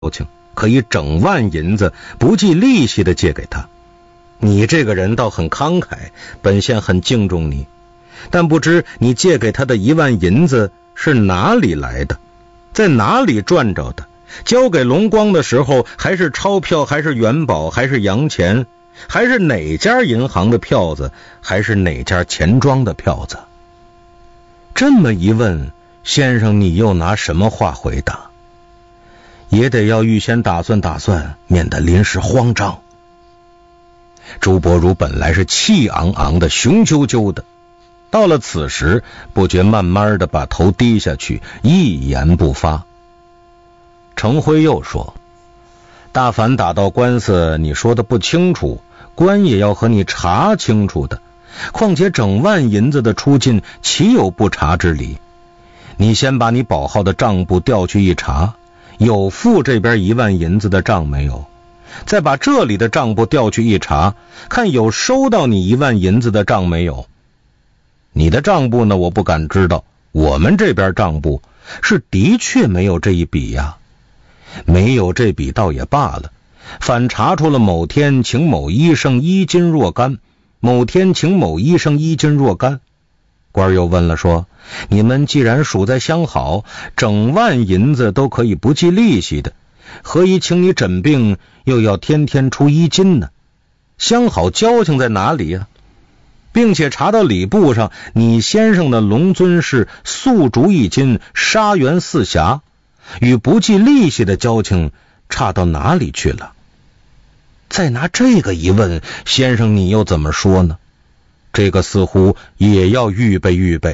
情，可以整万银子不计利息的借给他。你这个人倒很慷慨，本县很敬重你，但不知你借给他的1万银子是哪里来的，在哪里赚着的？交给龙光的时候，还是钞票，还是元宝，还是洋钱，还是哪家银行的票子，还是哪家钱庄的票子？这么一问，先生你又拿什么话回答？也得要预先打算打算，免得临时慌张。朱伯儒本来是气昂昂的，雄赳赳的，到了此时，不觉慢慢的把头低下去，一言不发。程辉又说，大凡打到官司，你说的不清楚，官也要和你查清楚的，况且整万银子的出进，岂有不查之理？你先把你保号的账簿调去一查，有付这边1万银子的账没有？再把这里的账簿调去一查，看有收到你1万银子的账没有？你的账簿呢，我不敢知道，我们这边账簿是的确没有这一笔呀。没有这笔倒也罢了，反查出了某天请某医生1斤若干，某天请某医生1斤若干。官又问了说，你们既然属在相好，整万银子都可以不计利息的，何以请你诊病又要天天出1斤呢？相好交情在哪里呀？并且查到礼簿上，你先生的龙尊是素竹1斤，沙元4匣，与不计利息的交情差到哪里去了？再拿这个一问，先生你又怎么说呢？这个似乎也要预备预备。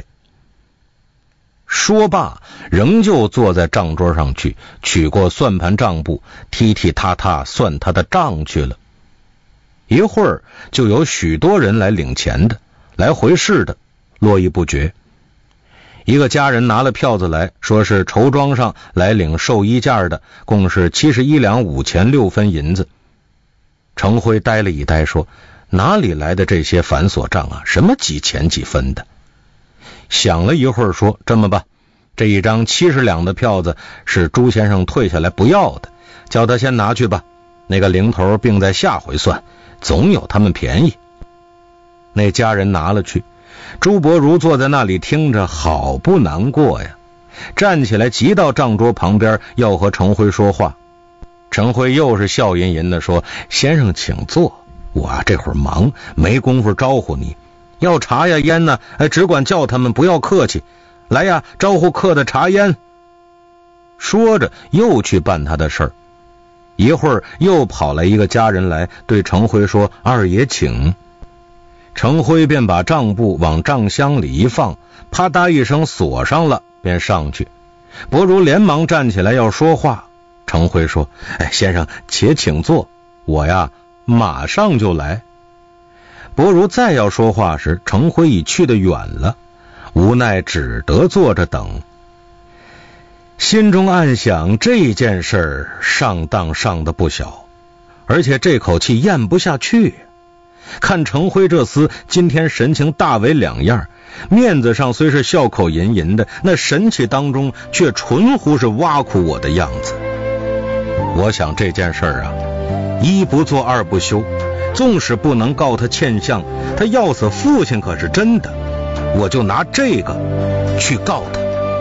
说罢，仍旧坐在账桌上去，取过算盘账簿，踢踢踏踏算他的账去了。一会儿就有许多人来领钱的，来回事的，络绎不绝。一个家人拿了票子来，说是绸庄上来领寿衣件的，共是71两5钱6分银子。程辉呆了一呆，说，哪里来的这些繁琐账啊？什么几钱几分的？想了一会儿，说，这么吧，这一张70两的票子是朱先生退下来不要的，叫他先拿去吧，那个零头并在下回算，总有他们便宜。那家人拿了去，朱伯儒坐在那里听着，好不难过呀，站起来急到账桌旁边要和程辉说话。程辉又是笑吟吟的说，先生请坐，我这会儿忙，没工夫招呼你，要茶呀烟呢，只管叫他们，不要客气，来呀，招呼客的茶烟。说着又去办他的事儿。一会儿又跑来一个家人来，对程辉说，二爷请。程辉便把账簿往账箱里一放，啪嗒一声锁上了，便上去。伯儒连忙站起来要说话，程辉说，先生且请坐，我呀马上就来。伯儒再要说话时，程辉已去得远了，无奈只得坐着等。心中暗想，这件事上当上的不小，而且这口气咽不下去。看程辉这厮今天神情大为两样，面子上虽是笑口吟吟的，那神气当中却纯乎是挖苦我的样子。我想这件事啊，一不做二不休，纵使不能告他欠相，他要死父亲可是真的，我就拿这个去告他。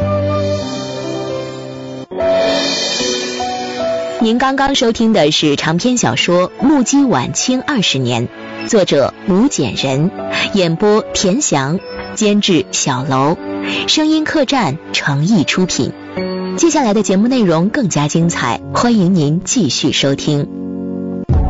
您刚刚收听的是长篇小说《目击晚清20年》，作者吴简人，演播田翔，监制小楼，声音客栈诚意出品。接下来的节目内容更加精彩，欢迎您继续收听。